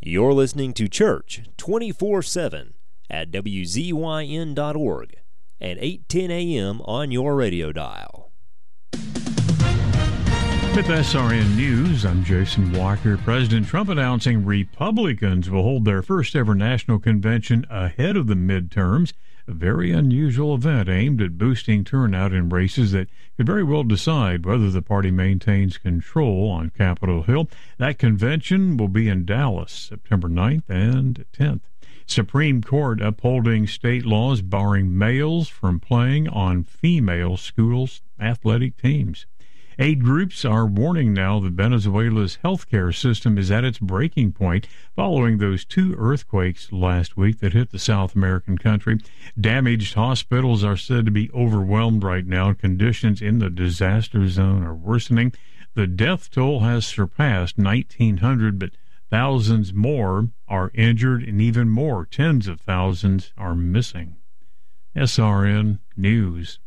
You're listening to Church 24/7 at WZYN.org at 8:10 a.m. on your radio dial. With SRN News, I'm Jason Walker. President Trump announcing Republicans will hold their first ever national convention ahead of the midterms, a very unusual event aimed at boosting turnout in races that could very well decide whether the party maintains control on Capitol Hill. That convention will be in Dallas, September 9th and 10th. Supreme Court upholding state laws barring males from playing on female schools' athletic teams. Aid groups are warning now that Venezuela's healthcare system is at its breaking point following those two earthquakes last week that hit the South American country. Damaged hospitals are said to be overwhelmed right now. Conditions in the disaster zone are worsening. The death toll has surpassed 1,900, but thousands more are injured and even more, tens of thousands, are missing. SRN News.